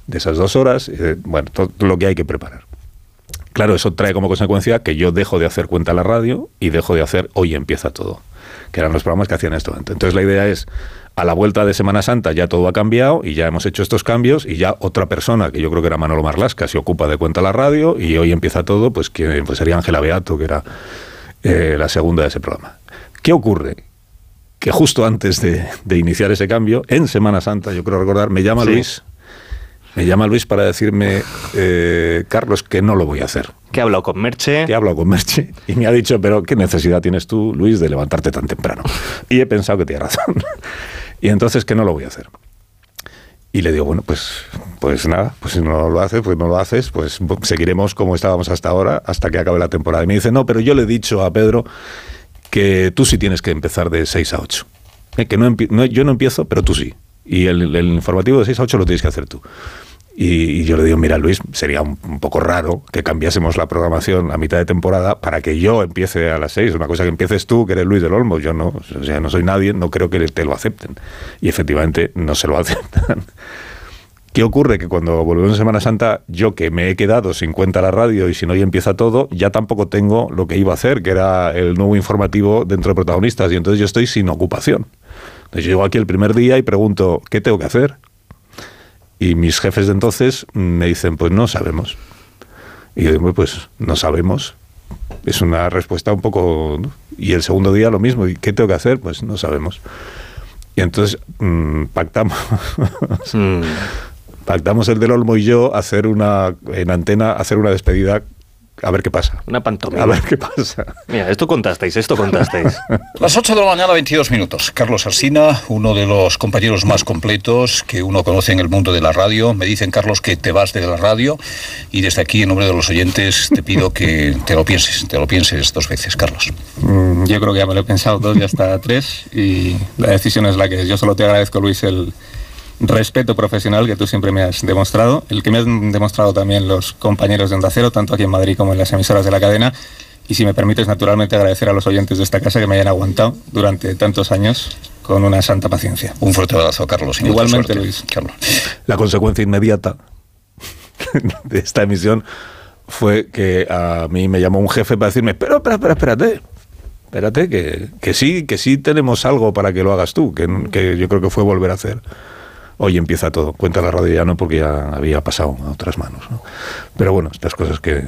de esas 2 horas, bueno, todo lo que hay que preparar. Claro, eso trae como consecuencia que yo dejo de hacer Cuenta la Radio y dejo de hacer Hoy Empieza Todo, que eran los programas que hacían esto antes. Entonces la idea es, a la vuelta de Semana Santa ya todo ha cambiado y ya hemos hecho estos cambios y ya otra persona, que yo creo que era Manolo Marlasca, se ocupa de Cuenta la Radio, y Hoy Empieza Todo, pues que pues sería Ángela Beato, que era la segunda de ese programa. ¿Qué ocurre? Que justo antes de iniciar ese cambio, en Semana Santa, yo creo recordar, me llama Luis para decirme, Carlos, que no lo voy a hacer. Que he hablado con Merche. Y me ha dicho, pero ¿qué necesidad tienes tú, Luis, de levantarte tan temprano? Y he pensado que tiene razón. Y entonces que no lo voy a hacer. Y le digo, bueno, pues nada, pues si no lo haces, pues no lo haces, pues seguiremos como estábamos hasta ahora, hasta que acabe la temporada. Y me dice, no, pero yo le he dicho a Pedro que tú sí tienes que empezar de 6 a 8. Que yo no empiezo, pero tú sí. Y el informativo de 6 a 8 lo tienes que hacer tú. Y yo le digo, mira, Luis, sería un poco raro que cambiásemos la programación a mitad de temporada para que yo empiece a las 6. Una cosa que empieces tú, que eres Luis del Olmo. Yo no, o sea, no soy nadie, no creo que te lo acepten. Y efectivamente no se lo aceptan. ¿Qué ocurre? Que cuando volvemos en Semana Santa, yo que me he quedado sin Cuenta la Radio y si no Hoy Empieza Todo, ya tampoco tengo lo que iba a hacer, que era el nuevo informativo dentro de Protagonistas. Y entonces yo estoy sin ocupación. Entonces yo llego aquí el primer día y pregunto, ¿qué tengo que hacer? Y mis jefes de entonces me dicen, pues no sabemos. Y yo digo, pues no sabemos. Es una respuesta un poco, ¿no? Y el segundo día lo mismo. ¿Y qué tengo que hacer? Pues no sabemos. Y entonces pactamos el del Olmo y yo en antena hacer una despedida. A ver qué pasa. Una pantomima. A ver qué pasa. Mira, esto contasteis. Las 8 de la mañana, 22 minutos. Carlos Alsina, uno de los compañeros más completos que uno conoce en el mundo de la radio. Me dicen, Carlos, que te vas de la radio y desde aquí, en nombre de los oyentes, te pido que te lo pienses 2 veces, Carlos. Yo creo que ya me lo he pensado 2 y hasta 3 y la decisión es la que es. Yo solo te agradezco, Luis, el respeto profesional que tú siempre me has demostrado, el que me han demostrado también los compañeros de Onda Cero, tanto aquí en Madrid como en las emisoras de la cadena, y si me permites, naturalmente, agradecer a los oyentes de esta casa que me hayan aguantado durante tantos años con una santa paciencia. Un fuerte abrazo, Carlos. Igualmente, Luis. Carlos. La consecuencia inmediata de esta emisión fue que a mí me llamó un jefe para decirme, pero espérate, que sí tenemos algo para que lo hagas tú, que yo creo que fue volver a hacer Hoy Empieza Todo. Cuenta la Radio ya no, porque ya había pasado a otras manos, ¿no? Pero bueno, estas cosas que...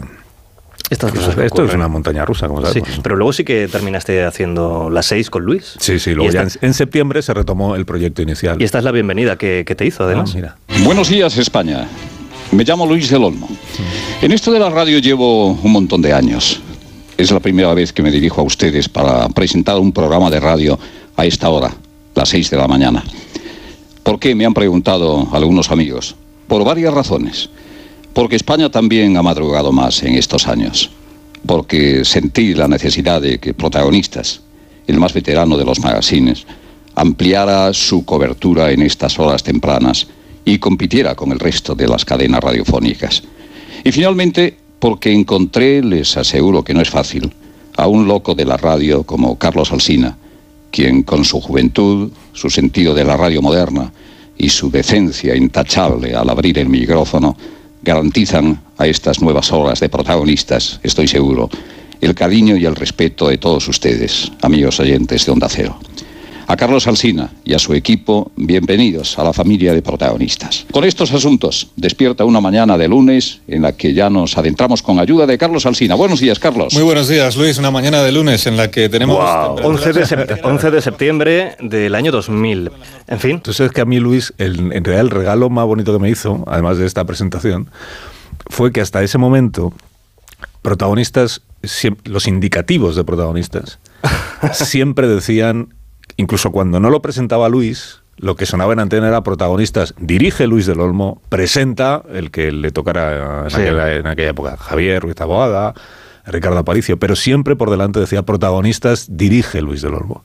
Esto es una montaña rusa, como sabemos. Sí, pero luego sí que terminaste haciendo las 6 con Luis. Sí, luego ya en septiembre se retomó el proyecto inicial. Y esta es la bienvenida que te hizo, además. Mira. Buenos días, España. Me llamo Luis del Olmo. En esto de la radio llevo un montón de años. Es la primera vez que me dirijo a ustedes para presentar un programa de radio a esta hora, las 6 de la mañana. ¿Por qué? Me han preguntado algunos amigos. Por varias razones. Porque España también ha madrugado más en estos años. Porque sentí la necesidad de que Protagonistas, el más veterano de los magazines, ampliara su cobertura en estas horas tempranas y compitiera con el resto de las cadenas radiofónicas. Y finalmente, porque encontré, les aseguro que no es fácil, a un loco de la radio como Carlos Alsina, quien con su juventud, su sentido de la radio moderna y su decencia intachable al abrir el micrófono, garantizan a estas nuevas horas de Protagonistas, estoy seguro, el cariño y el respeto de todos ustedes, amigos oyentes de Onda Cero. A Carlos Alsina y a su equipo, bienvenidos a la familia de Protagonistas. Con estos asuntos, despierta una mañana de lunes en la que ya nos adentramos con ayuda de Carlos Alsina. Buenos días, Carlos. Muy buenos días, Luis. Una mañana de lunes en la que tenemos... Wow. 11 de septiembre del año 2000. En fin. Tú sabes que a mí, Luis, en realidad el regalo más bonito que me hizo, además de esta presentación, fue que hasta ese momento, Protagonistas, los indicativos de Protagonistas, siempre decían... Incluso cuando no lo presentaba Luis, lo que sonaba en antena era Protagonistas, dirige Luis del Olmo, presenta el que le tocara en aquella época, Javier Ruiz Taboada, Ricardo Aparicio, pero siempre por delante decía Protagonistas, dirige Luis del Olmo.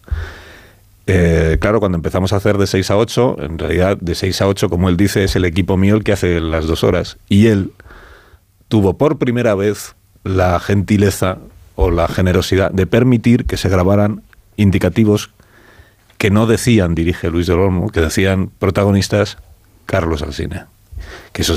Claro, cuando empezamos a hacer de 6 a 8, en realidad de 6 a 8, como él dice, es el equipo mío el que hace las 2 horas, y él tuvo por primera vez la gentileza o la generosidad de permitir que se grabaran indicativos que no decían dirige Luis del Olmo, que decían Protagonistas Carlos Alsina. Que eso